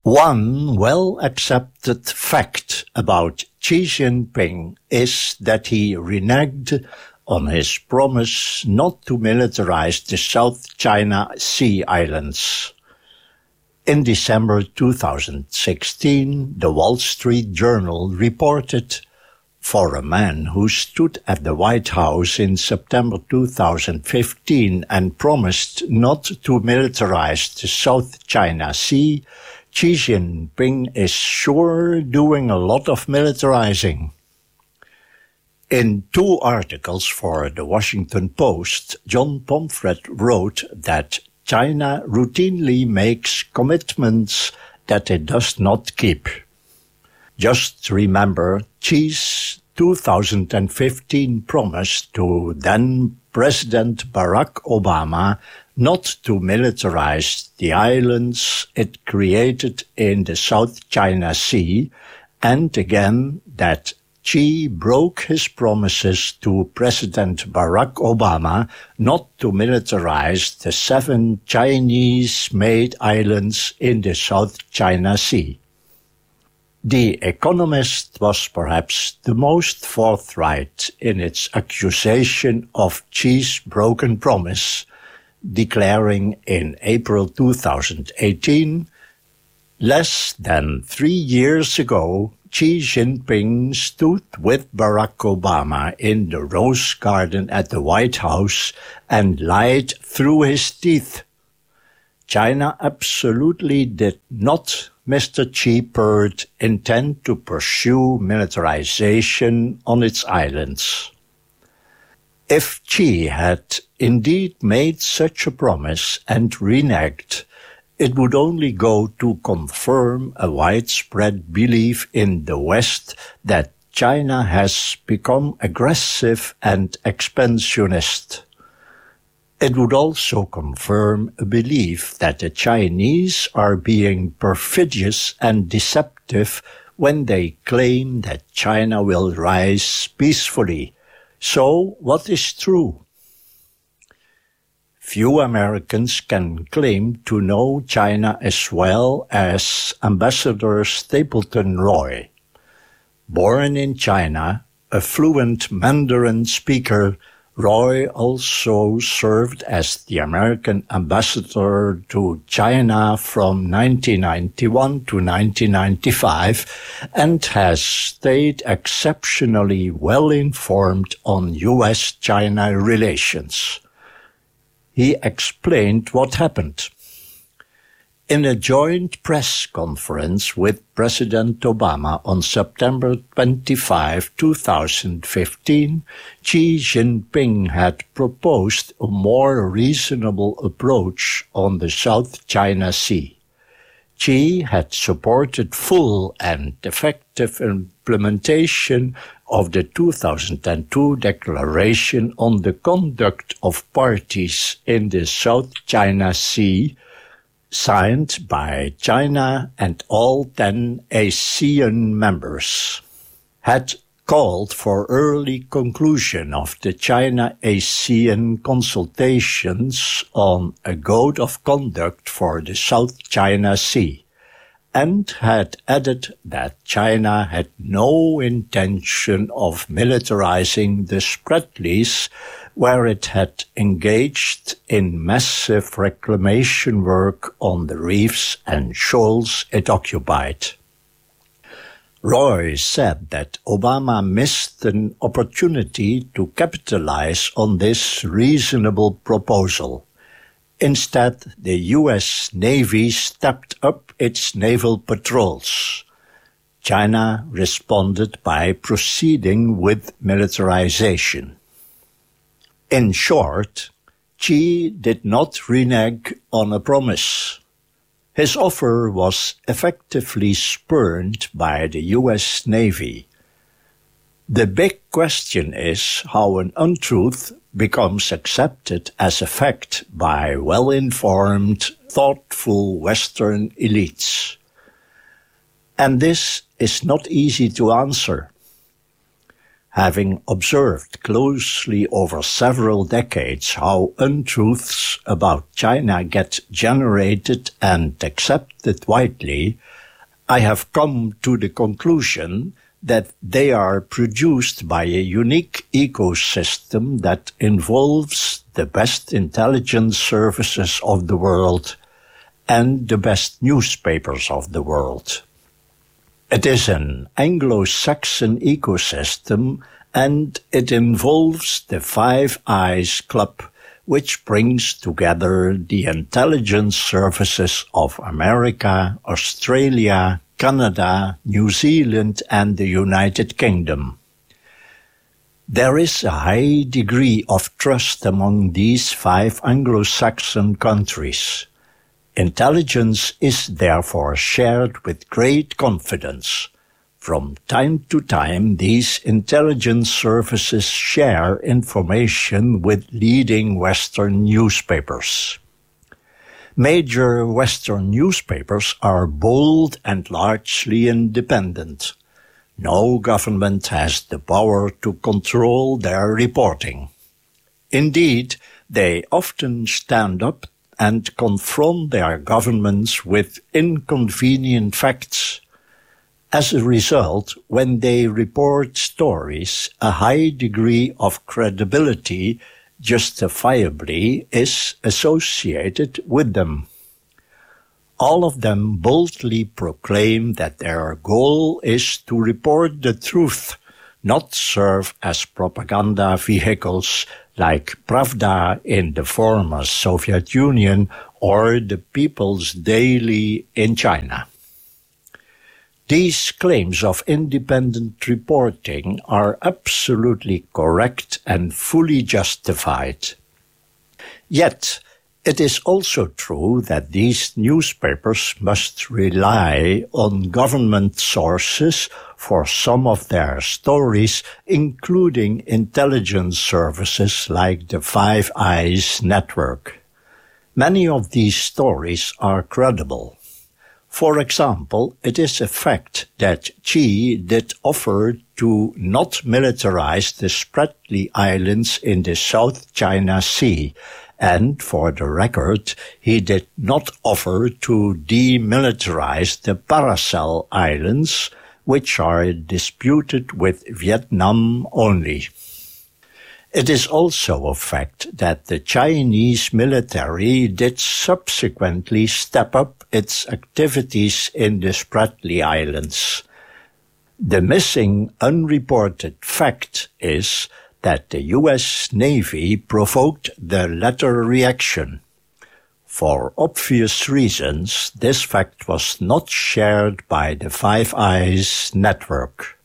One well-accepted fact about Xi Jinping is that he reneged on his promise not to militarize the South China Sea islands. In December 2016, the Wall Street Journal reported, for a man who stood at the White House in September 2015 and promised not to militarize the South China Sea, Xi Jinping is sure doing a lot of militarizing. In two articles for the Washington Post, John Pomfret wrote that China routinely makes commitments that it does not keep. Just remember Xi's 2015 promise to then-President Barack Obama not to militarize the islands it created in the South China Sea, and again that Xi broke his promises to President Barack Obama not to militarize the 7 Chinese-made islands in the South China Sea. The Economist was perhaps the most forthright in its accusation of Xi's broken promise, declaring in April 2018, less than 3 years ago, Xi Jinping stood with Barack Obama in the Rose Garden at the White House and lied through his teeth. China absolutely did not, Mr. Xi purred, intend to pursue militarization on its islands. If Xi had indeed made such a promise and reneged, it would only go to confirm a widespread belief in the West that China has become aggressive and expansionist. It would also confirm a belief that the Chinese are being perfidious and deceptive when they claim that China will rise peacefully. So, what is true? Few Americans can claim to know China as well as Ambassador Stapleton Roy. Born in China, a fluent Mandarin speaker, Roy also served as the American ambassador to China from 1991 to 1995 and has stayed exceptionally well informed on U.S.-China relations. He explained what happened. In a joint press conference with President Obama on September 25, 2015, Xi Jinping had proposed a more reasonable approach on the South China Sea. Xi had supported full and effective implementation of the 2002 Declaration on the Conduct of Parties in the South China Sea, signed by China and all 10 ASEAN members, had called for early conclusion of the China-ASEAN consultations on a code of conduct for the South China Sea, and had added that China had no intention of militarizing the Spratleys, where it had engaged in massive reclamation work on the reefs and shoals it occupied. Roy said that Obama missed an opportunity to capitalize on this reasonable proposal. Instead, the U.S. Navy stepped up its naval patrols. China responded by proceeding with militarization. In short, Xi did not renege on a promise. His offer was effectively spurned by the U.S. Navy. The big question is how an untruth becomes accepted as a fact by well-informed, thoughtful Western elites. And this is not easy to answer. having observed closely over several decades how untruths about China get generated and accepted widely, I have come to the conclusion that they are produced by a unique ecosystem that involves the best intelligence services of the world and the best newspapers of the world. It is an Anglo-Saxon ecosystem, and it involves the Five Eyes Club, which brings together the intelligence services of America, Australia, Canada, New Zealand, and the United Kingdom. There is a high degree of trust among these 5 Anglo-Saxon countries. Intelligence is therefore shared with great confidence. From time to time, these intelligence services share information with leading Western newspapers. Major Western newspapers are bold and largely independent. No government has the power to control their reporting. Indeed, they often stand up and confront their governments with inconvenient facts. As a result, when they report stories, a high degree of credibility justifiably is associated with them. All of them boldly proclaim that their goal is to report the truth, not serve as propaganda vehicles like Pravda in the former Soviet Union or the People's Daily in China. These claims of independent reporting are absolutely correct and fully justified. Yet, it is also true that these newspapers must rely on government sources for some of their stories, including intelligence services like the Five Eyes network. Many of these stories are credible. For example, it is a fact that Xi did offer to not militarize the Spratly Islands in the South China Sea, and for the record, he did not offer to demilitarize the Paracel Islands, which are disputed with Vietnam only. It is also a fact that the Chinese military did subsequently step up its activities in the Spratly Islands. The missing, unreported fact is that the U.S. Navy provoked the latter reaction. For obvious reasons, this fact was not shared by the Five Eyes network.